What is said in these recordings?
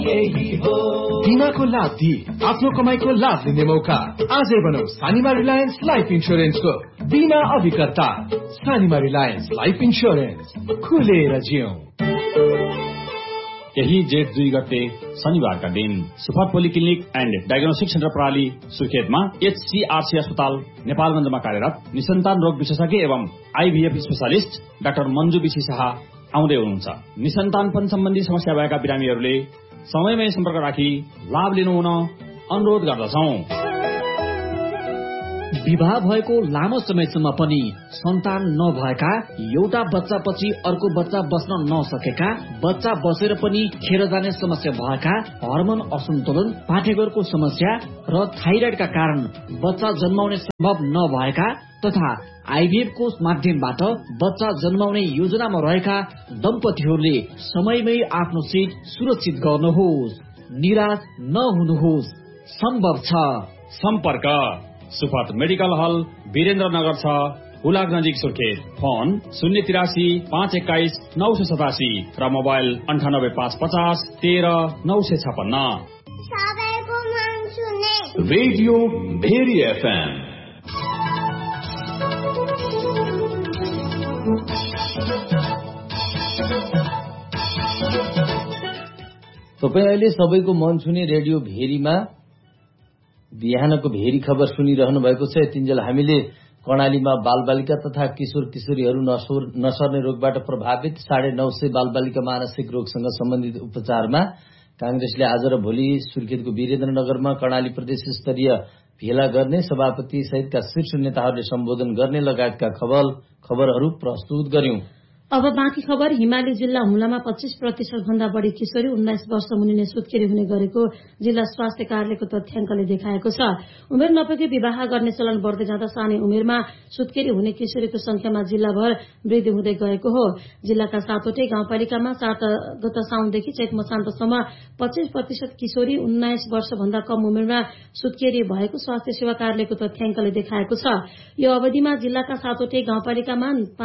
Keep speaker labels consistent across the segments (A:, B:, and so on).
A: बिमाको लाभ दिई आफ्नो कमाईको लाभ लिने मौका आजै बनाऊ सानिमा रिलायन्स लाइफ इन्स्योरेन्सको बिमा अभिकर्ता। सानिमा रिलायन्स लाइफ इन्स्योरेन्स, खुलेर जियौं।
B: यही जेठ 2 गते शनिबारका दिन super polyclinic and diagnostic centre प्रणाली सुर्खेतमा HCRC अस्पताल नेपालगञ्जमा कार्यरत निसन्तान रोग विशेषज्ञ एवं IVF specialist doctor Manju BC Shah आउँदै हुनुहुन्छ। निसन्तानपन सम्बन्धी समस्या भएका बिरामीहरूले समयमै सम्पर्क राखी लाभ लिनु हुन अनुरोध गर्दछौं।
C: विवाह भएको लामो समयसम्म पनि सन्तान नभएका, एउटा बच्चापछि अर्को बच्चा बस्न नसकेका, बच्चा बसेर पनि खेर जाने समस्या भएका, हर्मोन असन्तुलन, पाठेघरको समस्या र थाइराइडका कारण बच्चा जन्माउने सम्भव नभएका तथा IVF को माध्यमबाट बच्चा जन्माउने योजनामा रहेका दम्पतिहरूले समयमै आफ्नो सिट सुरक्षित गर्नुहोस्। निराश नहुनुहोस्, सम्भव छ।
B: सम्पर्क सुपथ मेडिकल हल वीरेन्द्रनगर 6 हुलाक नजिक सुर्खेत। फोन 083 521 987 र मोबाइल 98 550 13 956।
A: Radio very FM।
D: तपाईँ अहिले सबैको मन छुने रेडियो भेरीमा बिहानको भेरी खबर सुनिरहनु भएको छ। यतिन्जेल हामीले कर्णालीमा बालबालिका तथा किशोर किशोरीहरू नसर्ने रोगबाट प्रभावित 950 बालबालिका मानसिक रोगसँग सम्बन्धित उपचारमा कांग्रेसले आज र भोलि सुर्खेतको वीरेन्द्रनगरमा कर्णाली प्रदेश स्तरीय भेला गर्ने, सभापति सहितका शीर्ष नेताहरूले सम्बोधन गर्ने लगायतका खबरहरू प्रस्तुत गर्यौं।
E: अब बाँकी खबर। हिमाली जिल्ला हुम्लामा 25% भन्दा बढ़ी किशोरी 19 वर्ष मुनिले सुत्केरी हुने गरेको जिल्ला स्वास्थ्य कार्यालयको तथ्याङ्कले देखाएको छ। उमेर नपुगी विवाह गर्ने चलन बढ्दै जाँदा सानै उमेरमा सुत्केरी हुने किशोरीको संख्यामा जिल्लाभर वृद्धि हुँदै गएको हो। जिल्लाका 7वटै गाउँपालिकामा 7 गत साउनदेखि चैत मसान्तसम्म 25% किशोरी 19 वर्ष भन्दा कम उमेरमा सुत्केरी भएको स्वास्थ्य सेवा कार्यालयको तथ्याङ्कले देखाएको छ। यो अवधिमा जिल्लाका 7वटै गाउँपालिकामा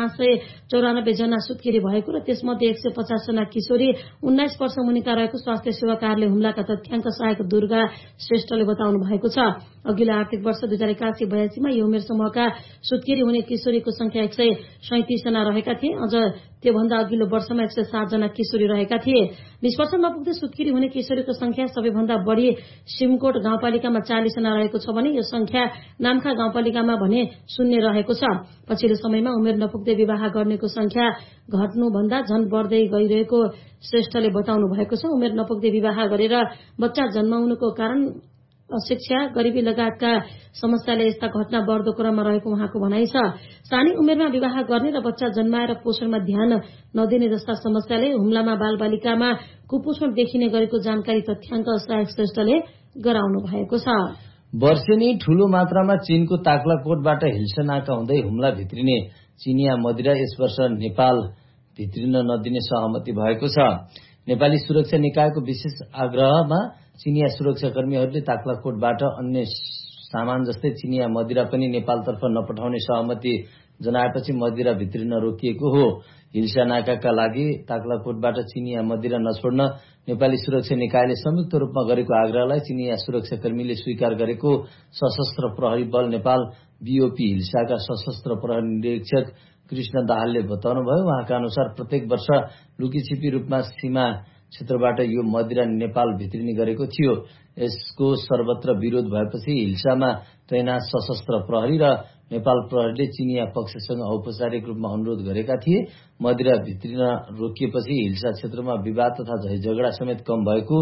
E: 594 जना सुत्केरी भएको र त्यसमध्ये 150 जना किशोरी 19 वर्ष मुनिका रहेको स्वास्थ्य सेवा कार्यालय हुम्लाका तथ्याङ्क सहायक दुर्गा श्रेष्ठले बताउनु भएको छ। अघिल्लो आर्थिक वर्ष 2081-82 मा यो उमेर समूहका सुत्केरी हुने किशोरीको संख्या 137 जना रहेका थिए। अझ त्योभन्दा अघिल्लो वर्षमा 107 जना किशोरी रहेका थिए। 20 वर्ष नपुग्दै सुत्केरी हुने किशोरीको संख्या सबैभन्दा बढ़ी सिमकोट गाउँपालिकामा 40 जना रहेको छ भने यो संख्या नाम्खा गाउँपालिकामा भने 0 रहेको छ। पछिल्लो समयमा उमेर नपुग्दै विवाह गर्नेको संख्या घट्नुभन्दा झन बढ्दै गइरहेको श्रेष्ठले बताउनु भएको छ। उमेर नपुग्दै विवाह गरेर बच्चा जन्माउनुको कारण अशिक्षा, गरिबी लगायतका समस्याले यस्ता घटना बढ्दो क्रममा रहेको उहाँको भनाइ छ। सानै उमेरमा विवाह गर्ने र बच्चा जन्माएर पोषणमा ध्यान नदिने जस्ता समस्याले हुम्लामा बालबालिकामा कुपोषण देखिने गरेको जानकारी तथ्याङ्क सहायक श्रेष्ठले गराउनु भएको छ।
D: वर्षेनी ठूलो मात्रामा चीनको ताक्लाकोटबाट हिल्सा नाका हुँदै हुम्ला भित्रिने चिनिया मदिरा यस वर्ष नेपाल भित्रिन नदिने सहमति भएको छ। नेपाली सुरक्षा निकायको विशेष आग्रहमा चिनिया सुरक्षाकर्मीहरूले ताक्लाकोटबाट अन्य सामान जस्तै चिनिया मदिरा पनि नेपालतर्फ नपठाउने सहमति जनाएपछि मदिरा भित्रिन रोकिएको हो। हिल्सा नाकाका लागि ताक्लाकोटबाट चिनिया मदिरा नछोड्न नेपाली सुरक्षा निकायले संयुक्त रूपमा गरेको आग्रहलाई चिनिया सुरक्षाकर्मीले स्वीकार गरेको सशस्त्र प्रहरी बल नेपाल BOP हिल्साका सशस्त्र प्रहरी निरीक्षक कृष्ण दाहालले बताउनुभयो। उहाँका अनुसार प्रत्येक वर्ष लुकीछिपी रूपमा सीमा क्षेत्रबाट यो मदिरा नेपाल भित्रिने गरेको थियो। यसको सर्वत्र विरोध भएपछि हिल्सामा तैनाथ सशस्त्र प्रहरी र नेपाल प्रहरीले चिनिया पक्षसँग औपचारिक रूपमा अनुरोध गरेका थिए। मदिरा भित्रिन रोकिएपछि हिल्सा क्षेत्रमा विवाद तथा झैझगडा समेत कम भएको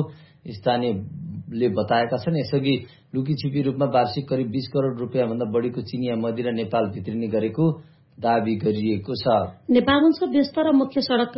D: स्थानीयले बताएका छन्। यसअघि लुकीछिपी रूपमा वार्षिक करिब 20 करोड़ रुपियाँ भन्दा बढ़ीको चिनिया मदिरा नेपाल भित्रिने गरेको दावी गरिएको छ।
E: नेपालगञ्जको व्यस्त र मुख्य सड़क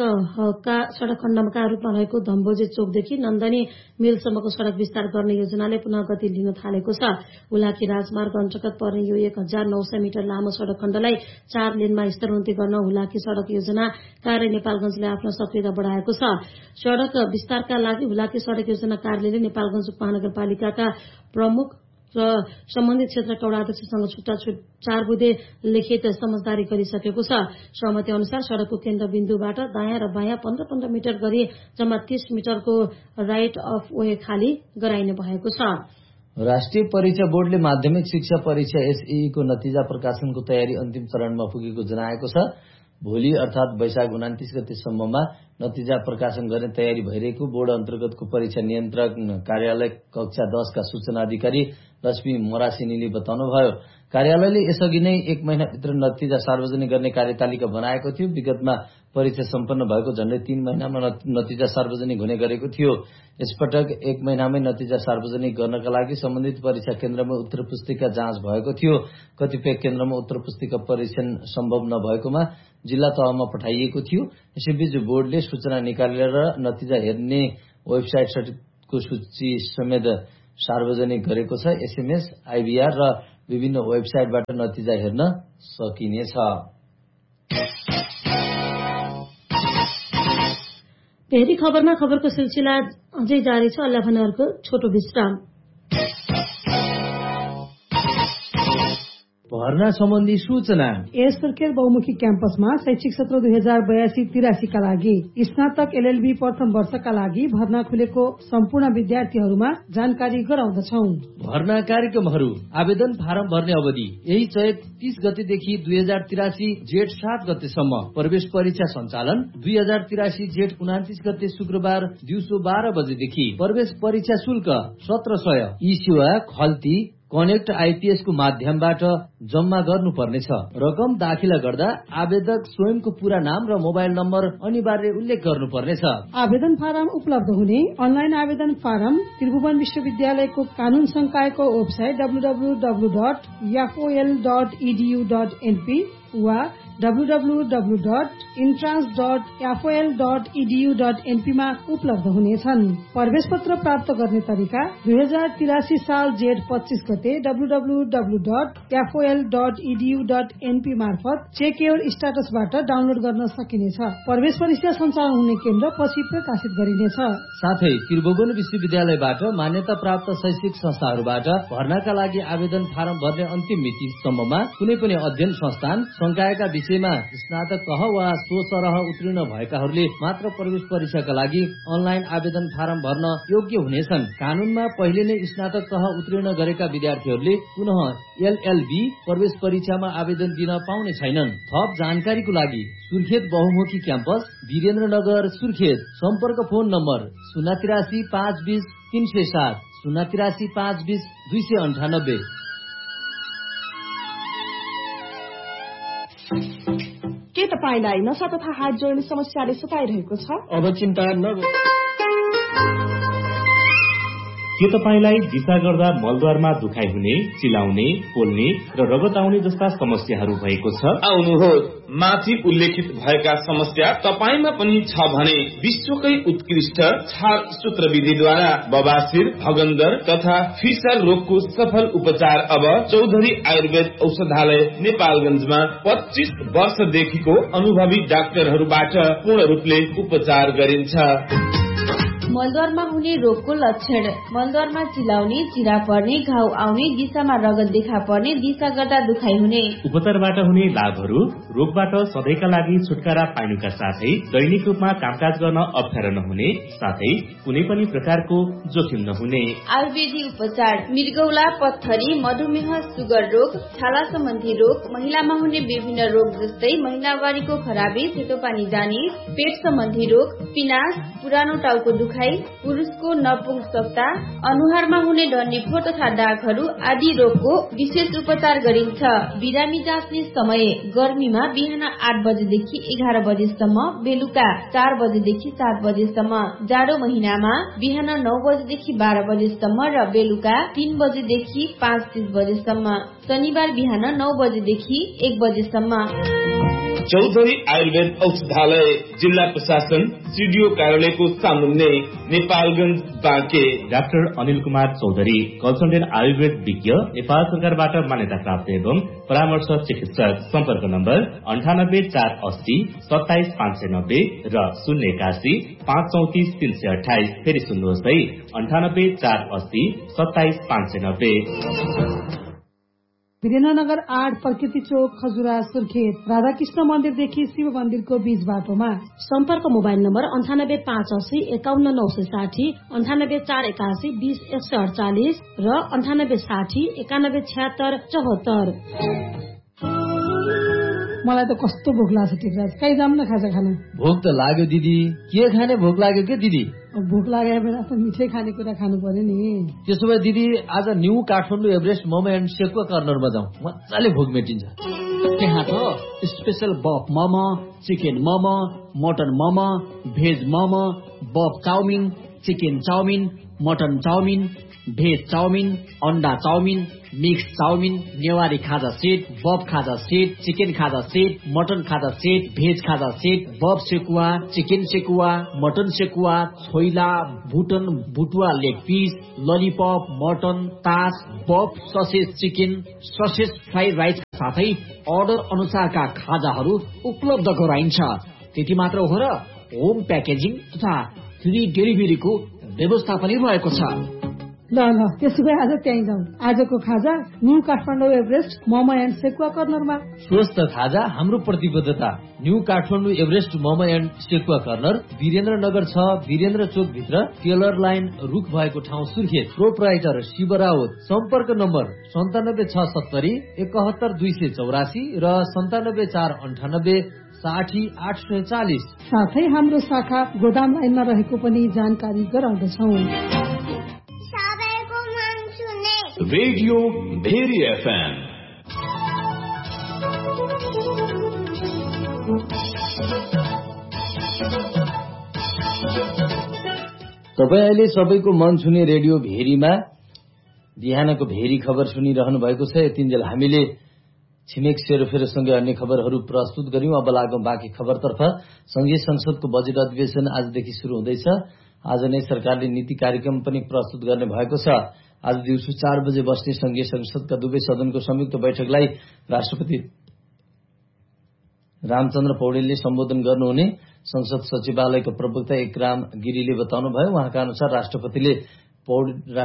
E: खण्डका रूपमा रहेको धम्बोजे चोकदेखि नन्दनी मिलसम्मको सड़क विस्तार गर्ने योजनाले पुनः गति लिन थालेको छ। हुलाकी राजमार्ग अन्तर्गत पर्ने यो 1900 मिटर लामो सड़क खण्डलाई 4 लेनमा स्तरोन्नति गर्न हुलाकी सड़क योजना कार्य नेपालगञ्जले आफ्नो सक्रियता बढ़ाएको छ। सड़क विस्तारका लागि हुलाकी सड़क योजना कार्यालयले नेपालगञ्ज उपमहानगरपालिकाका प्रमुख र सम्बन्धित क्षेत्रका वडा अध्यक्षसँग छुट्टा 4 बुँदे लिखित समझदारी गरिसकेको छ। सहमति अनुसार सड़कको केन्द्रबिन्दुबाट दायाँ र बायाँ 15-15 मिटर गरी जम्मा 30 मिटरको राइट अफ वे खाली गराइने भएको छ।
D: राष्ट्रिय परीक्षा बोर्डले माध्यमिक शिक्षा परीक्षा एसईई को नतिजा प्रकाशनको तयारी अन्तिम चरणमा पुगेको जनाएको छ। भोलि अर्थात वैशाख 29 गतेसम्ममा नतिजा प्रकाशन गर्ने तयारी भइरहेको बोर्ड अन्तर्गतको परीक्षा नियन्त्रक कार्यालय कक्षा 10 का सूचना अधिकारी लक्ष्मी मोरासिनीले बताउनुभयो। कार्यालयले यसअघि नै 1 महिनाभित्र नतिजा सार्वजनिक गर्ने कार्यतालिका बनाएको थियो। विगतमा परीक्षा सम्पन्न भएको झण्डै 3 महिनामा नतिजा सार्वजनिक हुने गरेको थियो। यसपटक 1 महिनामै नतिजा सार्वजनिक गर्नका लागि सम्बन्धित परीक्षा केन्द्रमा उत्तर पुस्तिका जाँच भएको थियो। कतिपय केन्द्रमा उत्तर पुस्तिका परीक्षण सम्भव नभएकोमा जिल्ला तहमा पठाइएको थियो। यसैबीच बोर्डले सूचना निकालेर नतिजा हेर्ने वेबसाइटको सूची समेत सार्वजनिक गरेको छ। एसएमएस, आइभीआर र विभिन्न वेबसाइटबाट नतिजा हेर्न सकिनेछ।
E: फेरि खबरमा खबरको सिलसिला अझै जारी छ। अल्लाह भने अर्को छोटो विश्राम।
A: भर्ना सम्बन्धी सूचना।
F: सुर्खेत बहुमुखी क्याम्पसमा शैक्षिक सत्र 2082-83 का लागि स्नातक एलएलबी प्रथम वर्षका लागि भर्ना खुलेको सम्पूर्ण विद्यार्थीहरूमा जानकारी गराउँदछौ।
D: भर्ना कार्यक्रमहरू। आवेदन फारम भर्ने अवधि यही चैत 30 गतेदेखि 2083 जेठ 7 गतेसम्म। प्रवेश परीक्षा सञ्चालन 2083 जेठ 29 गते शुक्रबार दिउँसो 12 बजेदेखि। प्रवेश परीक्षा शुल्क 1700। यी सेवा खल्ती कनेक्ट आइपीएस को माध्यमबाट जम्मा गर्नुपर्नेछ। रकम दाखिला गर्दा आवेदक स्वयंको पूरा नाम र मोबाइल नम्बर अनिवार्य उल्लेख गर्नुपर्नेछ।
F: आवेदन फारम उपलब्ध हुने अनलाइन आवेदन फारम त्रिभुवन विश्वविद्यालयको कानून संकायको वेबसाइट www.yafol.edu.np वा www.entrance.yafol.edu.np मा उपलब्ध हुनेछन्। प्रवेश पत्र प्राप्त गर्ने तरिका 2083 साल जेठ 25 गते www.yafol.edu.np मार्फत चेक योर स्ट्याटसबाट डाउनलोड गर्न सकिनेछ। प्रवेश परीक्षा सञ्चालन हुने केन्द्र पछि प्रकाशित गरिनेछ।
D: साथै त्रिभुवन विश्वविद्यालयबाट मान्यता प्राप्त शैक्षिक संस्थाहरूबाट भर्नाका लागि आवेदन फारम भर्ने अन्तिम मितिसम्ममा कुनै पनि अध्ययन संस्थान संकायका विषयमा स्नातक तह वा सो सरह उत्तीर्ण भएकाहरूले मात्र प्रवेश परीक्षाका लागि अनलाइन आवेदन फारम भर्न योग्य हुनेछन्। कानूनमा पहिले नै स्नातक तह उत्तीर्ण गरेका विद्यार्थीहरूले पुनः एलएलबी प्रवेश परीक्षामा आवेदन दिन पाउने छैनन्। थप जानकारीको लागि सुर्खेत बहुमुखी क्याम्पस वीरेन्द्रनगर सुर्खेत। सम्पर्क फोन नम्बर 083 520 307 083 520 298।
G: के तपाईलाई नशा तथा हात जोड्ने समस्याले सताइरहेको छ?
A: अब चिन्ता नगर्नु।
H: के तपाईलाई दिशा गर्दा मलद्वारमा दुखाइ हुने, चिलाउने, पोल्ने र रगत आउने जस्ता समस्याहरू भएको छ?
I: आउनुहोस्, माथि उल्लेखित भएका समस्या तपाईमा पनि छ भने विश्वकै उत्कृष्ट छाल सूत्र विधिद्वारा बबासिर, भगन्दर तथा फिसर रोगको सफल उपचार अब चौधरी आयुर्वेद औषधालय नेपालगञ्जमा 25 वर्षदेखिको अनुभवी डाक्टरहरूबाट पूर्ण रूपले उपचार गरिन्छ।
J: मलद्वारमा हुने रोगको लक्षण: मलद्वारमा चिलाउने, चिरा पर्ने, घाउ आउने, दिशामा रगत देखा पर्ने, दिशा गर्दा दुखाइ हुने।
H: उपचारबाट हुने लाभहरू: रोगबाट सधैँका लागि छुटकारा पाइनुका साथै दैनिक रूपमा कामकाज गर्न अप्ठ्यारो नहुने साथै कुनै पनि प्रकारको जोखिम नहुने।
J: आयुर्वेदिक उपचार: मृगौला, पत्थरी, मधुमेह, सुगर रोग, छाला सम्बन्धी रोग, महिलामा हुने विभिन्न रोग जस्तै महिनावारीको खराबी, सेतो पानी जाने, पेट सम्बन्धी रोग, पिनास, पुरानो टाउको दुखाइ, पुरुषको नपुंसकता, अनुहारमा हुने डन्डीफोर तथा दागहरू आदि रोगको विशेष उपचार गरिन्छ। बिरामी जाँच्ने समय: गर्मीमा बिहान 8 बजेदेखि 11 बजेसम्म, बेलुका 4 बजेदेखि 7 बजेसम्म। जाडो महिनामा बिहान 9 बजेदेखि 12 बजेसम्म र बेलुका 3 बजेदेखि 5:30 बजेसम्म। शनिबार बिहान 9 बजेदेखि 1 बजेसम्म।
I: चौधरी आयुर्वेद औषधालय जिल्ला प्रशासन सीडीओ कार्यालयको सामुन्ने नेपालगञ्ज बाँके।
H: डाक्टर अनिल कुमार चौधरी कन्सल्टेन्ट आयुर्वेद विज्ञ, नेपाल सरकारबाट मान्यता प्राप्त एवं परामर्श चिकित्सक। सम्पर्क नम्बर 98 480 27 590 र 081 534 328। फेरि सुन्नुहोस् है, 98 480 27 590।
F: वीरेन्द्रनगर 8 प्रकृति चोक खजुरा सुर्खेत राधाकृष्ण मन्दिरदेखि शिव मन्दिरको बीच बाटोमा।
E: सम्पर्क मोबाइल नम्बर 98 580 51 960, 98 481 20 148 र 98 60 91 76 74।
F: मलाई त कस्तो भोक लाग्छ टिकराज, कहीँ जाऊँ न खाजा खान।
D: भोक त लाग्यो दिदी, के खाने भोक लाग्यो के दिदी?
F: भोक लागेको बेला त मिठै खानेकुरा खानु पर्यो नि।
D: त्यसो भए दिदी आज new Kathmandu Everest momo and sekuwa कर्नरमा जाउँ, मजाले भोक मेटिन्छ।
C: त्यहाँ त स्पेशल बफ momo, chicken momo, mutton momo, veg momo, बफ chowmein, chicken chowmein, mutton chowmein, veg chowmein, अन्डा चाउमिन, मिक्स चाउमिन, नेवारी खाजा सेट, बफ खाजा सेट, चिकन खाजा सेट, मटन खाजा सेट, भेज खाजा सेट, बफ सेकुवा, चिकन सेकुवा, मटन सेकुवा, छोइला, भुटन भुटुवा लेग पिस, ललिपप, मटन, तास, बफ sausage chicken, sausage fried rice साथै order अनुसारका खाजाहरू उपलब्ध गराइन्छ। त्यति मात्र हो र होम प्याकेजिङ तथा फ्री डेलिभरीको व्यवस्था पनि रहेको छ।
F: ल त्यसो भए आज त्यहीँ जाउँ। आजको खाजा new Kathmandu Everest momo and sekuwa कर्नरमा।
D: स्वस्थ खाजा हाम्रो प्रतिबद्धता। New Kathmandu Everest momo and sekuwa corner Birendranagar 6 Birendra चोक भित्र टेलर लाइन रुख भएको ठाउँ सुर्खेत। प्रोप्राइटर शिव राउत। सम्पर्क नम्बर 97 670 71 284 र 97 498 60 840।
F: साथै हाम्रो शाखा गोदाम लाइनमा रहेको पनि जानकारी गराउँदछौ।
A: Radio very FM.
D: तपाईँ अहिले सबैको मन छुने रेडियो भेरीमा बिहानको भेरी खबर सुनिरहनु भएको छ। यतिन्जेल हामीले छिमेक सेरोफेरोसँगै अन्य खबरहरू प्रस्तुत गर्यौं। अब लागौं बाँकी खबरतर्फ। संघीय संसदको बजेट अधिवेशन आजदेखि शुरू हुँदैछ। आज नै सरकारले नीति कार्यक्रम पनि प्रस्तुत गर्ने भएको छ। आज दिउँसो 4 बजे बस्ने संघीय संसदका दुवै सदनको संयुक्त बैठकलाई राष्ट्रपति रामचन्द्र पौडेलले सम्बोधन गर्नुहुने संसद सचिवालयका प्रवक्ता एकराम गिरीले बताउनुभयो। उहाँका अनुसार राष्ट्रपतिले